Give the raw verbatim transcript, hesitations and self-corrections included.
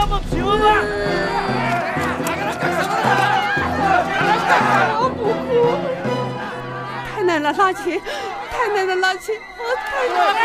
那么平啊！ 不哭，太奶奶拉琴，太奶奶拉琴，我太奶奶。